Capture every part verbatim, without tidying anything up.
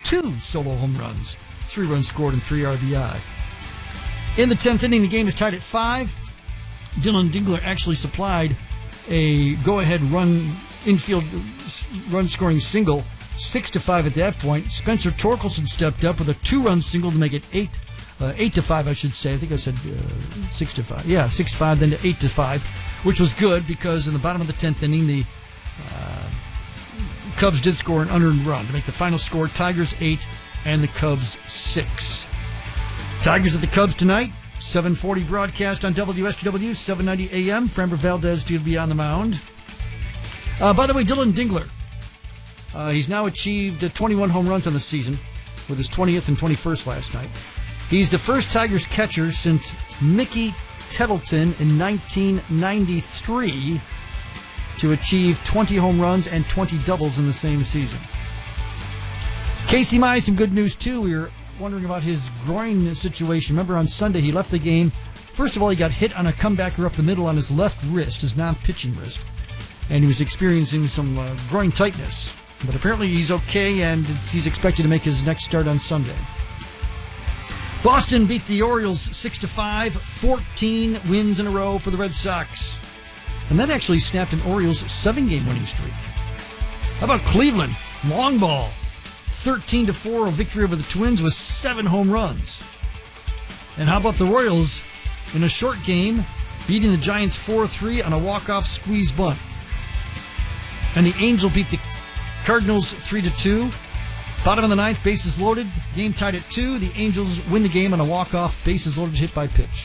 two solo home runs, three runs scored and three R B I. In the tenth inning, the game is tied at five. Dylan Dingler actually supplied a go-ahead run, infield run-scoring single, six to five at that point. Spencer Torkelson stepped up with a two-run single to make it eight, uh, eight to five, I should say. I think I said uh, six to five. Yeah, six to five, then to eight to five, which was good because in the bottom of the tenth inning, the uh, Cubs did score an unearned run to make the final score Tigers eight and the Cubs six. Tigers at the Cubs tonight. seven forty broadcast on W S G W, seven ninety A M. Framber Valdez to be on the mound. Uh, by the way, Dylan Dingler, uh, he's now achieved uh, twenty-one home runs on the season with his twentieth and twenty-first last night. He's the first Tigers catcher since Mickey Tettleton in nineteen ninety-three to achieve twenty home runs and twenty doubles in the same season. Casey Mize, some good news too. We were wondering about his groin situation. Remember on Sunday he left the game. First of all, he got hit on a comebacker up the middle on his left wrist, his non-pitching wrist, and he was experiencing some uh, groin tightness. But apparently he's okay, and he's expected to make his next start on Sunday. Boston beat the Orioles six to five, fourteen wins in a row for the Red Sox. And that actually snapped an Orioles seven-game winning streak. How about Cleveland? Long ball. thirteen to four, a victory over the Twins with seven home runs. And how about the Royals in a short game, beating the Giants four three on a walk-off squeeze bunt. And the Angels beat the Cardinals three to two. Bottom of the ninth, bases loaded, game tied at two. The Angels win the game on a walk-off, bases loaded hit by pitch.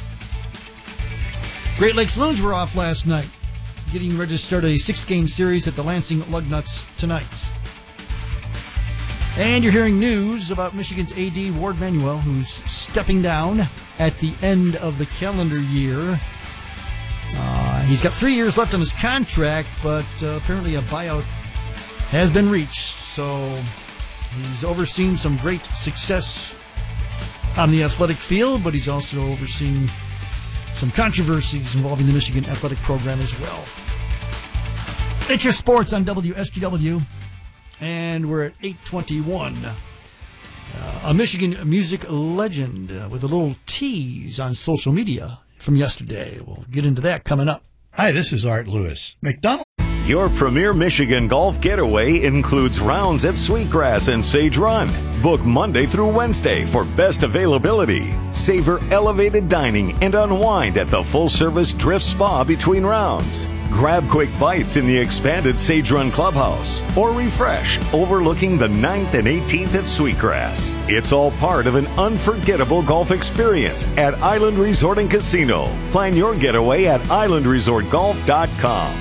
Great Lakes Loons were off last night, getting ready to start a six-game series at the Lansing Lugnuts tonight. And you're hearing news about Michigan's A D, Ward Manuel, who's stepping down at the end of the calendar year. Uh, he's got three years left on his contract, but uh, apparently a buyout has been reached. So he's overseen some great success on the athletic field, but he's also overseen some controversies involving the Michigan athletic program as well. It's your sports on W S G W. And we're at eight twenty-one. Uh, a Michigan music legend uh, with a little tease on social media from yesterday. We'll get into that coming up. Hi, this is Art Lewis. McDonald. Your premier Michigan golf getaway includes rounds at Sweetgrass and Sage Run. Book Monday through Wednesday for best availability. Savor elevated dining and unwind at the full-service Drift Spa between rounds. Grab quick bites in the expanded Sage Run Clubhouse or refresh overlooking the ninth and eighteenth at Sweetgrass. It's all part of an unforgettable golf experience at Island Resort and Casino. Plan your getaway at island resort golf dot com.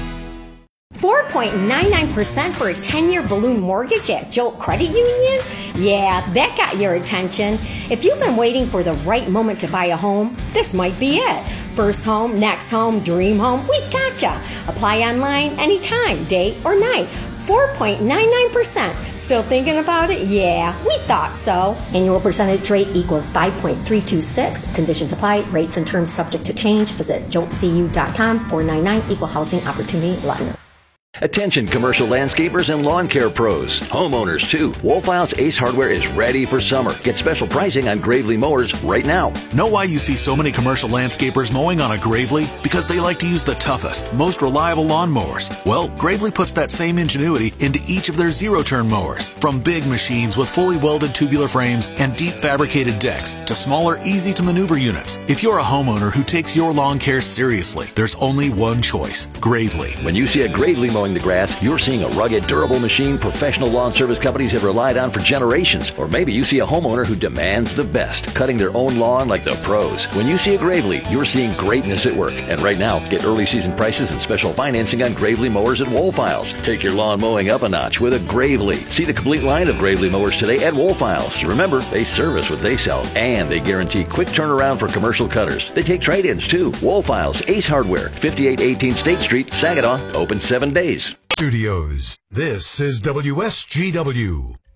four point nine nine percent for a ten-year balloon mortgage at Jolt Credit Union? Yeah, that got your attention. If you've been waiting for the right moment to buy a home, this might be it. First home, next home, dream home, we've got ya. Apply online anytime, day or night. four point nine nine percent. Still thinking about it? Yeah, we thought so. Annual percentage rate equals five point three two six. Conditions apply. Rates and terms subject to change. Visit jolt c u dot com. four nine nine Equal Housing Opportunity Lender. Attention commercial landscapers and lawn care pros. Homeowners too. Woolfiles Ace Hardware is ready for summer. Get special pricing on Gravely mowers right now. Know why you see so many commercial landscapers mowing on a Gravely? Because they like to use the toughest, most reliable lawn mowers. Well, Gravely puts that same ingenuity into each of their zero-turn mowers. From big machines with fully welded tubular frames and deep fabricated decks to smaller, easy-to-maneuver units. If you're a homeowner who takes your lawn care seriously, there's only one choice. Gravely. When you see a Gravely mowing the grass, you're seeing a rugged, durable machine professional lawn service companies have relied on for generations. Or maybe you see a homeowner who demands the best, cutting their own lawn like the pros. When you see a Gravely, you're seeing greatness at work. And right now, get early season prices and special financing on Gravely mowers at Woolfiles. Take your lawn mowing up a notch with a Gravely. See the complete line of Gravely mowers today at Woolfiles. Remember, they service what they sell, and they guarantee quick turnaround for commercial cutters. They take trade-ins too. Woolfiles Ace Hardware, fifty-eight eighteen State Street, Saginaw, open seven days. Studios. This is W S G W.